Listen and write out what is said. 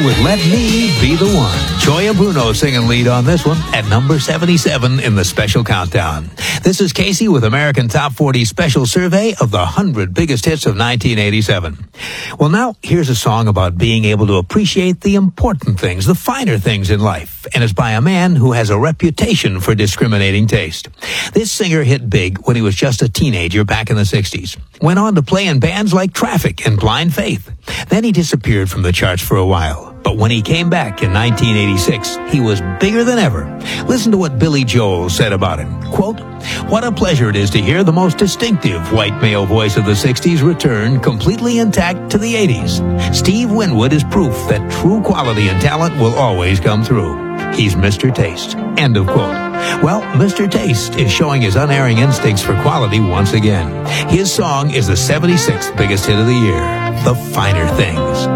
with Let Me Be the One. Joya Bruno singing lead on this one at number 77 in the special countdown. This is Casey with American Top 40 special survey of the 100 biggest hits of 1987. Well, now here's a song about being able to appreciate the important things, the finer things in life, and it's by a man who has a reputation for discriminating taste. This singer hit big when he was just a teenager back in the 60s. Went on to play in bands like Traffic and Blind Faith. Then he disappeared from the charts for a while. But when he came back in 1986, he was bigger than ever. Listen to what Billy Joel said about him. Quote, "What a pleasure it is to hear the most distinctive white male voice of the 60s return completely intact to the 80s. Steve Winwood is proof that true quality and talent will always come through. He's Mr. Taste." End of quote. Well, Mr. Taste is showing his unerring instincts for quality once again. His song is the 76th biggest hit of the year, The Finer Things.